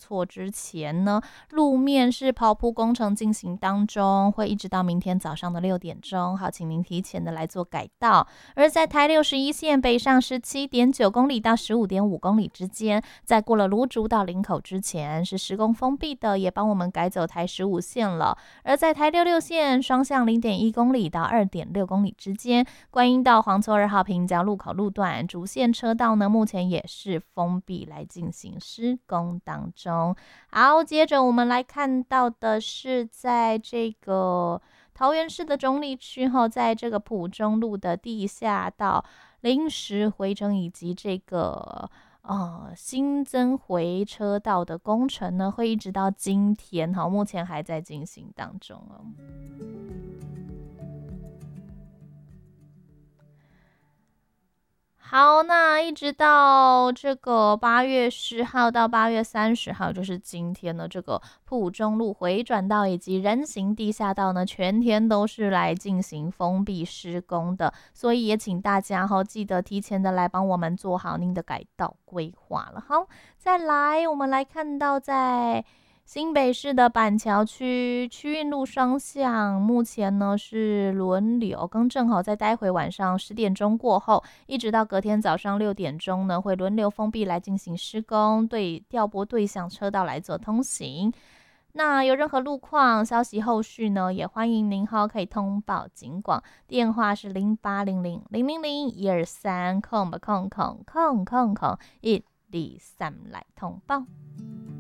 错之前呢，路面是刨铺工程进行当中，会一直到明天早上的6点钟。好，请您提前的来做改道。而在台61线北上17.9公里到15.5公里之间，在过了芦竹到林口之前是施工封闭的，也帮我们改走台15线了。而在台66线双向0.1公里到2.6公里之间，观音到黄厝2号平交路口路段主线车道呢，目前也是封闭来进行施工当中。好，接着我们来看到的是在这个桃园市的中立区后，在这个埔中路的地下道临时回程以及这个新增回车道的工程呢，会一直到今天，目前还在进行当中哦。好，那一直到这个8月10号到8月30号，就是今天的这个埔中路回转道以及人行地下道呢，全天都是来进行封闭施工的，所以也请大家记得提前的来帮我们做好您的改道规划了。好，再来我们来看到在新北市的板桥区区运路双向，目前呢是轮流更正好，在待会晚上10点钟过后，一直到隔天早上6点钟呢，会轮流封闭来进行施工，对调拨对向车道来做通行。那有任何路况消息后续呢，也欢迎您可以通报警广，电话是0800000123，123来通报。